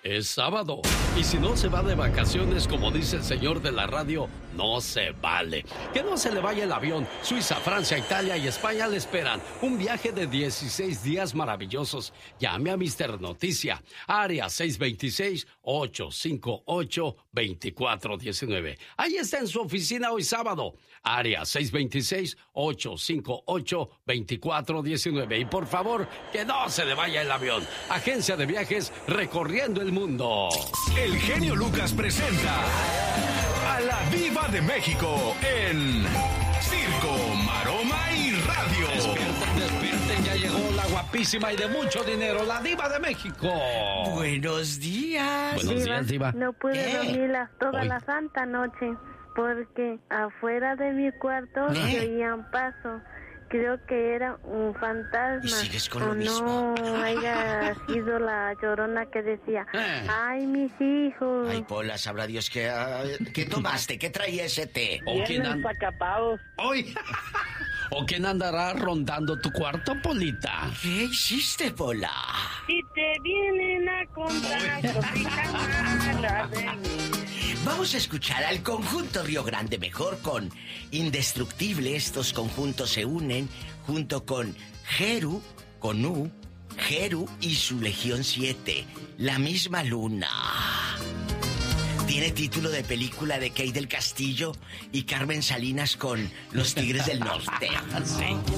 es sábado. Y si no se va de vacaciones, como dice el señor de la radio, no se vale. Que no se le vaya el avión. Suiza, Francia, Italia y España le esperan. Un viaje de 16 días maravillosos. Llame a Mister Noticia. Área 626-858-2419. Ahí está en su oficina hoy sábado. Área 626-858-2419. Y por favor, que no se le vaya el avión. Agencia de viajes recorriendo el mundo. El genio Lucas presenta a la Diva de México en Circo, Maroma y Radio. Despierten, despierten, ya llegó la guapísima y de mucho dinero, la Diva de México. Buenos días. Buenos días, Diva. No pude dormir toda la santa noche porque afuera de mi cuarto se oían pasos. Creo que era un fantasma. ¿Y sigues con lo mismo? No haya sido la Llorona que decía, ay, mis hijos. Ay, Pola, sabrá Dios ¿qué tomaste? ¿Qué traía ese té? ¿O quién ¿O quién andará rondando tu cuarto, Polita? ¿Qué hiciste, Pola? Si te vienen a contar cositas malas de mí. Vamos a escuchar al conjunto Río Grande mejor con Indestructible. Estos conjuntos se unen junto con Jeru, con U, Jeru y su Legión 7, La Misma Luna. Tiene título de película de Kay del Castillo y Carmen Salinas con Los Tigres del Norte. Sí.